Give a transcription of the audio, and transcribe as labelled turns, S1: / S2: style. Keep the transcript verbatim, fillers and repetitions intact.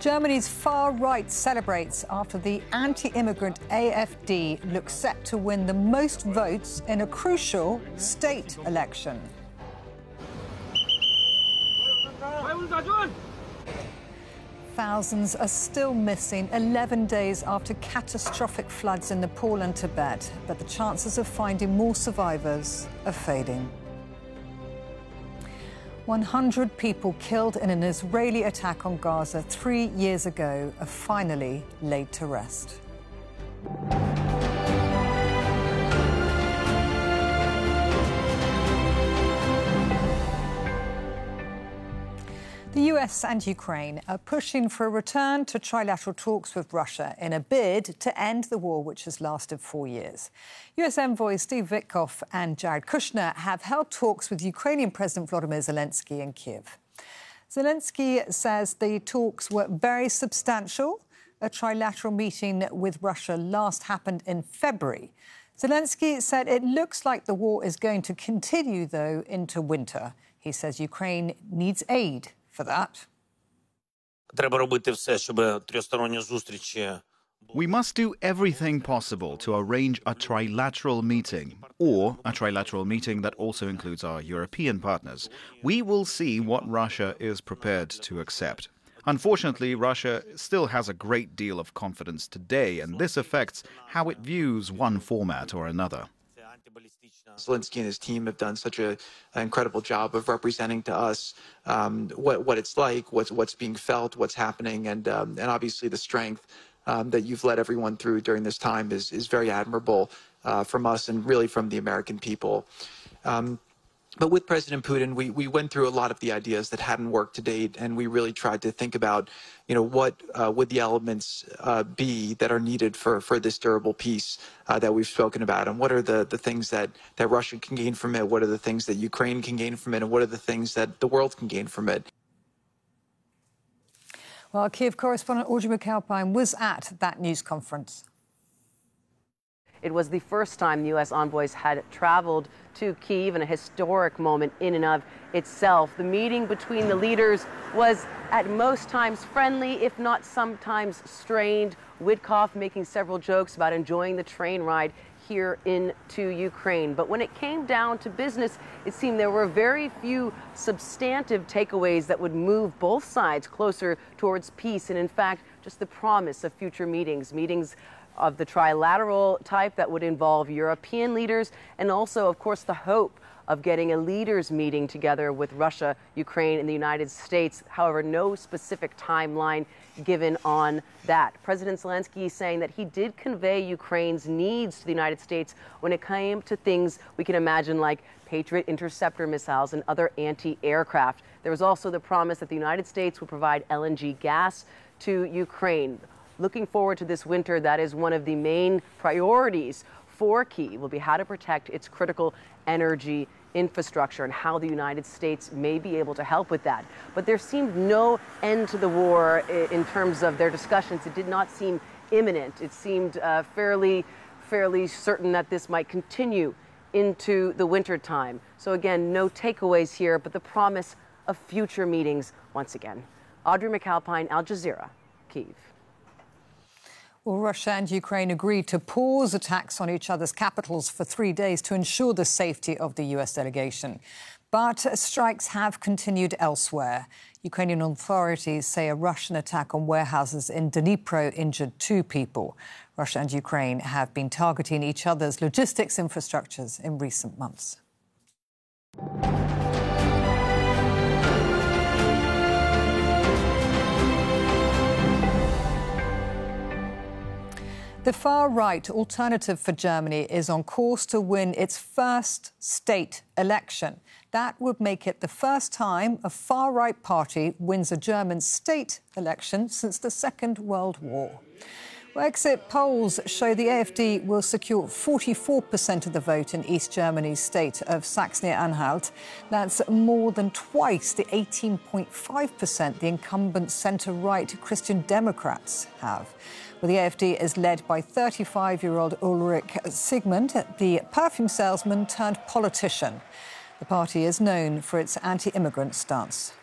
S1: Germany's far right celebrates after the anti-immigrant A F D looks set to win the most votes in a crucial state election. Thousands are still missing eleven days after catastrophic floods in Nepal and Tibet, but the chances of finding more survivors are fading. one hundred people killed in an Israeli attack on Gaza three years ago are finally laid to rest. The U S and Ukraine are pushing for a return to trilateral talks with Russia in a bid to end the war which has lasted four years. U S envoys Steve Witkoff and Jared Kushner have held talks with Ukrainian President Volodymyr Zelensky in Kyiv. Zelensky says the talks were very substantial. A trilateral meeting with Russia last happened in February. Zelensky said it looks like the war is going to continue, though, into winter. He says Ukraine needs aid for that.
S2: We must do everything possible to arrange a trilateral meeting, or a trilateral meeting that also includes our European partners. We will see what Russia is prepared to accept. Unfortunately, Russia still has a great deal of confidence today, and this affects how it views one format or another.
S3: Zelensky and his team have done such a, an incredible job of representing to us um, what, what it's like, what's, what's being felt, what's happening, and, um, and obviously the strength um, that you've led everyone through during this time is, is very admirable uh, from us and really from the American people. Um, But with President Putin, we, we went through a lot of the ideas that hadn't worked to date, and we really tried to think about, you know, what uh, would the elements uh, be that are needed for, for this durable peace uh, that we've spoken about, and what are the, the things that, that Russia can gain from it, what are the things that Ukraine can gain from it, and what are the things that the world can gain from it.
S1: Well, Kyiv correspondent Audrey McAlpine was at that news conference.
S4: It was the first time the U S envoys had traveled to Kyiv, in a historic moment in and of itself. The meeting between the leaders was at most times friendly, if not sometimes strained. Witkoff making several jokes about enjoying the train ride here into Ukraine. But when it came down to business, it seemed there were very few substantive takeaways that would move both sides closer towards peace, and in fact, just the promise of future meetings, meetings of the trilateral type that would involve European leaders, and also, of course, the hope of getting a leaders meeting together with Russia, Ukraine, and the United States. However, no specific timeline given on that. President Zelensky saying that he did convey Ukraine's needs to the United States when it came to things we can imagine like Patriot interceptor missiles and other anti-aircraft. There was also the promise that the United States would provide L N G gas to Ukraine. Looking forward to this winter, that is one of the main priorities for Kyiv, will be how to protect its critical energy infrastructure and how the United States may be able to help with that. But there seemed no end to the war in terms of their discussions. It did not seem imminent. It seemed uh, fairly, fairly certain that this might continue into the winter time. So again, no takeaways here, but the promise of future meetings once again. Audrey McAlpine, Al Jazeera, Kyiv.
S1: Well, Russia and Ukraine agreed to pause attacks on each other's capitals for three days to ensure the safety of the U S delegation. But strikes have continued elsewhere. Ukrainian authorities say a Russian attack on warehouses in Dnipro injured two people. Russia and Ukraine have been targeting each other's logistics infrastructures in recent months. The far-right Alternative for Germany is on course to win its first state election. That would make it the first time a far-right party wins a German state election since the Second World War. Well, exit polls show the A F D will secure forty-four percent of the vote in East Germany's state of Saxony-Anhalt. That's more than twice the eighteen point five percent the incumbent centre-right Christian Democrats have. Well, the A F D is led by thirty-five-year-old Ulrich Sigmund, the perfume salesman turned politician. The party is known for its anti-immigrant stance.